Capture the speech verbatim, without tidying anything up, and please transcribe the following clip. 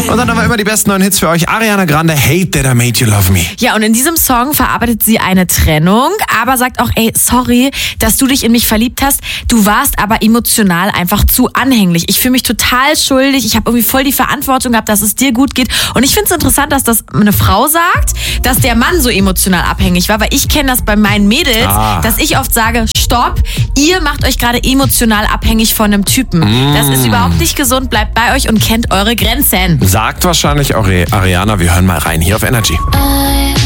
Und dann haben wir immer die besten neuen Hits für euch. Ariana Grande, Hate That I Made You Love Me. Ja, und in diesem Song verarbeitet sie eine Trennung, aber sagt auch, ey, sorry, dass du dich in mich verliebt hast. Du warst aber emotional einfach zu anhänglich. Ich fühle mich total schuldig. Ich habe irgendwie voll die Verantwortung gehabt, dass es dir gut geht. Und ich finde es interessant, dass das eine Frau sagt, dass der Mann so emotional abhängig war, weil ich kenne das bei meinen Mädels, Ah. dass ich oft sage, stopp, ihr macht euch gerade emotional abhängig von einem Typen. Mm. Das ist überhaupt nicht gesund, bleibt bei euch und kennt eure Grenzen. Sagt wahrscheinlich auch Ariana. Wir hören mal rein hier auf Energy. I